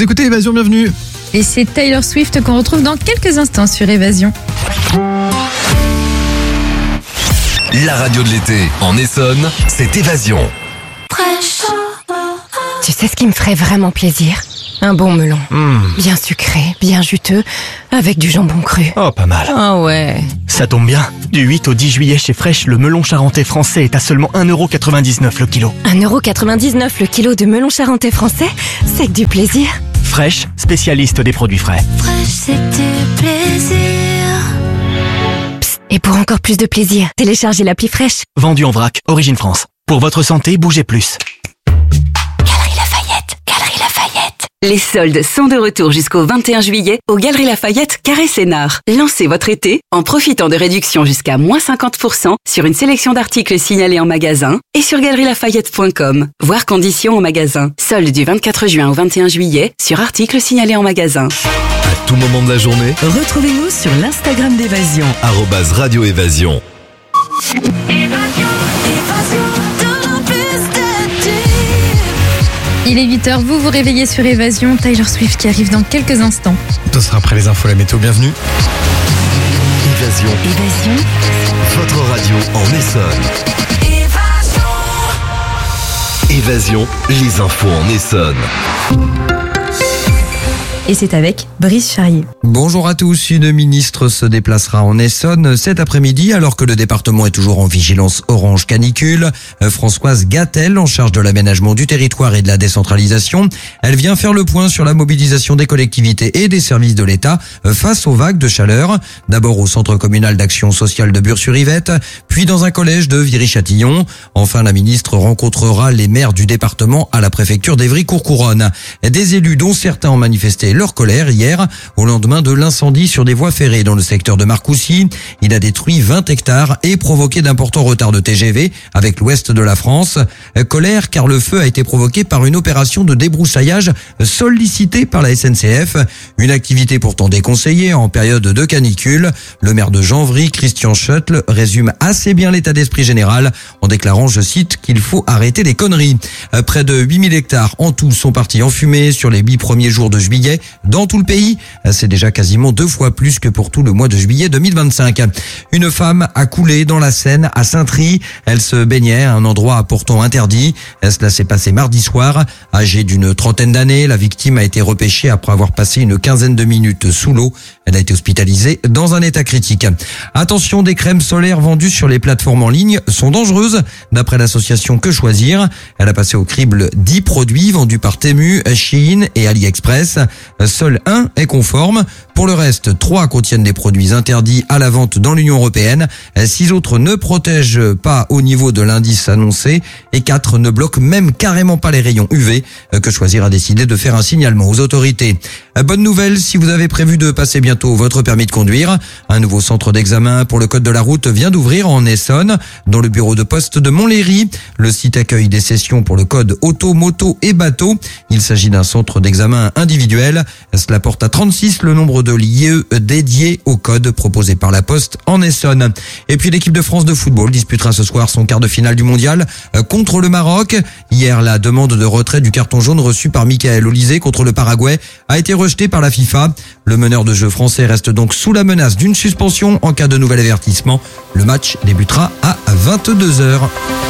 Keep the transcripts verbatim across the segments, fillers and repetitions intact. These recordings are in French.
écoutez Évasion, bienvenue. Et c'est Taylor Swift qu'on retrouve dans quelques instants sur Évasion. La radio de l'été en Essonne, c'est Évasion. Tu sais ce qui me ferait vraiment plaisir ? Un bon melon. Mmh. Bien sucré, bien juteux, avec du jambon cru. Oh, pas mal. Ah ouais. Ça tombe bien. Du huit au dix juillet chez Fresh, le melon charentais français est à seulement un euro quatre-vingt-dix-neuf le kilo. un euro quatre-vingt-dix-neuf le kilo de melon charentais français ? C'est que du plaisir. Fresh, spécialiste des produits frais. Fresh, c'est du plaisir. Psst, et pour encore plus de plaisir, téléchargez l'appli Fresh. Vendu en vrac, origine France. Pour votre santé, bougez plus. Galerie Lafayette, Galerie Lafayette. Les soldes sont de retour jusqu'au vingt et un juillet au Galerie Lafayette Carré Sénart. Lancez votre été en profitant de réductions jusqu'à moins cinquante pour cent sur une sélection d'articles signalés en magasin et sur galerie lafayette point com. Voir conditions en magasin. Soldes du vingt-quatre juin au vingt et un juillet sur articles signalés en magasin. À tout moment de la journée, Retrouvez-nous sur l'Instagram d'Évasion. arobase radio Évasion. Il est huit heures, vous vous réveillez sur Évasion. Taylor Swift qui arrive dans quelques instants. Ce sera après les infos, la météo, bienvenue. Évasion, Évasion. votre radio en Essonne. Évasion, les infos en Essonne. Et c'est avec Brice Charrier. Bonjour à tous. Une ministre se déplacera en Essonne cet après-midi alors que le département est toujours en vigilance orange canicule. Françoise Gatel, en charge de l'aménagement du territoire et de la décentralisation, elle vient faire le point sur la mobilisation des collectivités et des services de l'État face aux vagues de chaleur. D'abord au centre communal d'action sociale de Bure-sur-Yvette, puis dans un collège de Viry-Châtillon. Enfin, la ministre rencontrera les maires du département à la préfecture d'Évry-Courcouronnes. Des élus dont certains ont manifesté leur colère hier au lendemain de l'incendie sur des voies ferrées dans le secteur de Marcoussis. Il a détruit vingt hectares et provoqué d'importants retards de T G V avec l'ouest de la France. Colère car le feu a été provoqué par une opération de débroussaillage sollicitée par la S N C F. Une activité pourtant déconseillée en période de canicule. Le maire de Janvry, Christian Schuttle, résume assez bien l'état d'esprit général en déclarant, je cite, qu'il faut arrêter les conneries. Près de huit mille hectares en tout sont partis en fumée sur les huit premiers jours de juillet. Dans tout le pays, c'est déjà quasiment deux fois plus que pour tout le mois de juillet deux mille vingt-cinq. Une femme a coulé dans la Seine à Saint-Try. Elle se baignait à un endroit pourtant interdit. Cela s'est passé mardi soir. Âgée d'une trentaine d'années, la victime a été repêchée après avoir passé une quinzaine de minutes sous l'eau. Elle a été hospitalisée dans un état critique. Attention, des crèmes solaires vendues sur les plateformes en ligne sont dangereuses. D'après l'association Que Choisir, elle a passé au crible dix produits vendus par Temu, Shein et AliExpress. Seul un est conforme. Pour le reste, trois contiennent des produits interdits à la vente dans l'Union européenne. Six autres ne protègent pas au niveau de l'indice annoncé et quatre ne bloquent même carrément pas les rayons U V. Que Choisir a décidé de faire un signalement aux autorités. Bonne nouvelle, si vous avez prévu de passer bientôt votre permis de conduire, un nouveau centre d'examen pour le code de la route vient d'ouvrir en Essonne, dans le bureau de poste de Montlhéry. Le site accueille des sessions pour le code auto, moto et bateau. Il s'agit d'un centre d'examen individuel. Cela porte à trente-six le nombre de lieux dédiés au code proposé par la Poste en Essonne. Et puis l'équipe de France de football disputera ce soir son quart de finale du mondial contre le Maroc. Hier, la demande de retrait du carton jaune reçu par Michael Olysée contre le Paraguay a été rejetée par la FIFA. Le meneur de jeu français reste donc sous la menace d'une suspension en cas de nouvel avertissement. Le match débutera à vingt-deux heures.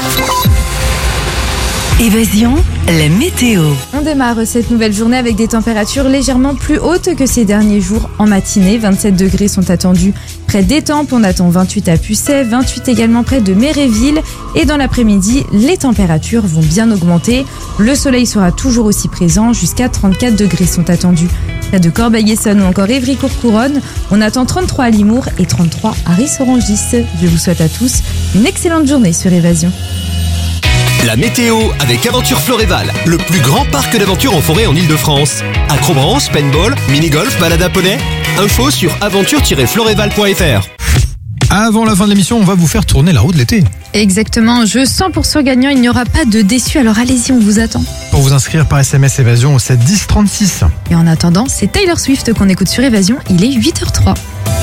Évasion, la météo. On démarre cette nouvelle journée avec des températures légèrement plus hautes que ces derniers jours en matinée. vingt-sept degrés sont attendus près d'Étampes. On attend vingt-huit à Pucet, vingt-huit également près de Méréville. Et dans l'après-midi, les températures vont bien augmenter. Le soleil sera toujours aussi présent. Jusqu'à trente-quatre degrés sont attendus près de Corbeil-Essonnes ou encore Évry-Courcouronnes. On attend trente-trois à Limours et trente-trois à Ris-Orangis. Je vous souhaite à tous une excellente journée sur Évasion. La météo avec Aventure Floréval, le plus grand parc d'aventure en forêt en Ile-de-France. Acrobranche, paintball, mini-golf, balade à poney. Info sur aventure tiret floréval point f r. Avant la fin de l'émission, on va vous faire tourner la roue de l'été. Exactement, un jeu cent pour cent gagnant, il n'y aura pas de déçus, alors allez-y, on vous attend. Pour vous inscrire par S M S Évasion au sept dix trente-six. Et en attendant, c'est Taylor Swift qu'on écoute sur Évasion, il est huit heures zéro trois.